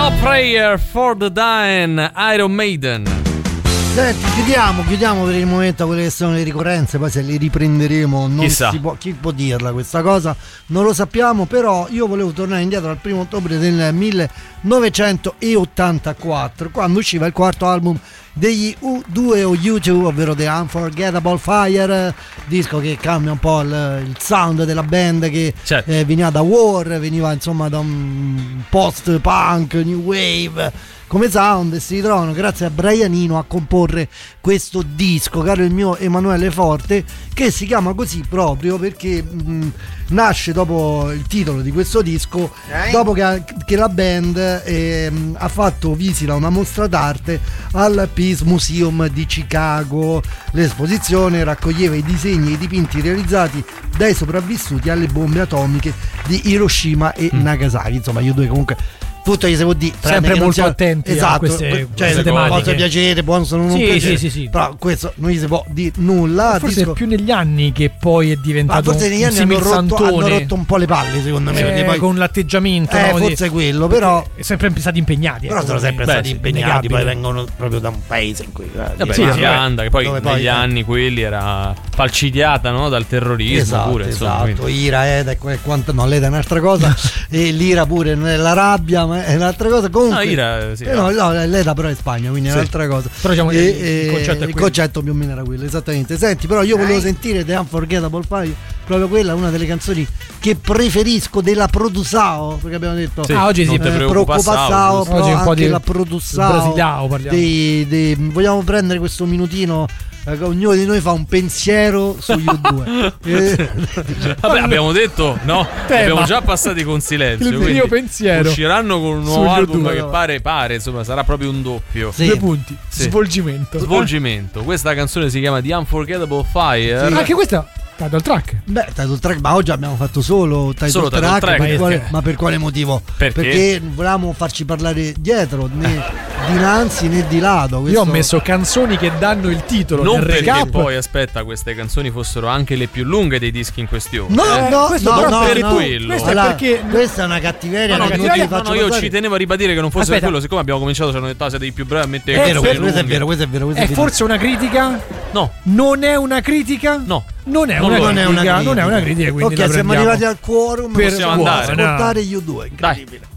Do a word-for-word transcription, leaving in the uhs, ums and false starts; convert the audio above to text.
No Prayer for the Dying, Iron Maiden. Senti, chiudiamo, chiudiamo per il momento quelle che sono le ricorrenze, poi se le riprenderemo non Chissà. si può, chi può dirla questa cosa, non lo sappiamo, però io volevo tornare indietro al primo ottobre del millenovecentottantaquattro, quando usciva il quarto album degli U due o U due, ovvero The Unforgettable Fire, disco che cambia un po' il, il sound della band, che certo. eh, veniva da War, veniva insomma da un post-punk, new wave come sound, e si ritrovano grazie a Brian Eno a comporre questo disco, caro il mio Emanuele Forte, che si chiama così proprio perché mh, nasce dopo il titolo di questo disco, eh? dopo che, che la band eh, ha fatto visita a una mostra d'arte al Peace Museum di Chicago. L'esposizione raccoglieva i disegni e i dipinti realizzati dai sopravvissuti alle bombe atomiche di Hiroshima e mm. Nagasaki. Insomma, io due comunque tutto gli si può dire, sempre molto sia, attenti esatto, a queste, cioè, queste tematiche. Cosa piacere, buono sono non sì, piacere, sì, sì, sì. però questo non gli si può dire nulla. Forse disco... è più negli anni che poi è diventato forse negli un anni hanno rotto, santone, hanno rotto un po' le palle, secondo me, eh, poi... con l'atteggiamento, eh, no, forse di... quello, però è sempre stati impegnati, però eh, sono sempre beh, stati sì, impegnati, poi innegabile. vengono proprio da un paese in cui eh, vabbè, sì, l'Irlanda, che poi dove negli poi, anni quelli era falcidiata, no, dal terrorismo, esatto, pure esatto, insomma, Ira, Eda, quanto, no, l'Eda è un'altra cosa e l'Ira pure non è la rabbia, ma è un'altra cosa. Comunque, no, Ira, sì, eh, no, no, l'Eda però è in Spagna, quindi sì. è un'altra cosa. Però diciamo e, che il, e, concetto è il concetto più o meno era quello, esattamente. Senti, però io volevo eh? sentire The Unforgettable Fire, proprio quella, una delle canzoni che preferisco della Produsao, perché abbiamo detto sì, ah, oggi non sì, te eh, preoccupassao, però oggi un po' anche di la Produsao parliamo. Dei, dei, vogliamo prendere questo minutino, eh, ognuno di noi fa un pensiero su U due. eh, vabbè, abbiamo detto no, abbiamo già passati con silenzio, il mio pensiero, usciranno con un nuovo su album U due, che no. pare pare insomma sarà proprio un doppio, sì. due punti, sì. svolgimento svolgimento. Questa canzone si chiama The Unforgettable Fire, sì. anche questa title track. Beh, title track, ma oggi abbiamo fatto solo title solo track, title track per perché? quale, ma per quale motivo? Perché? Perché volevamo farci parlare dietro, né dinanzi né di lato. Questo... Io ho messo canzoni che danno il titolo, non nel perché recap. poi aspetta, queste canzoni fossero anche le più lunghe dei dischi in questione. No, eh? no, questo no, però no, per no. quello. Questo è Allora, perché questa è una cattiveria. No, no, che non cattiveria, ti no, faccio no, io passare. ci tenevo a ribadire che non fosse Aspetta. per quello, siccome abbiamo cominciato, ci hanno detto ah, siete i più bravi a mettere È vero, canzoni questo è lunghe. vero, questo è vero, questo è è vero. forse una critica? No, Non è una critica? no. Non è Non una, lo è. critica, Non è una critica. non è una critica, quindi Ok, la siamo prendiamo. arrivati al quorum, Per possiamo andare. ascoltare U due, incredibile.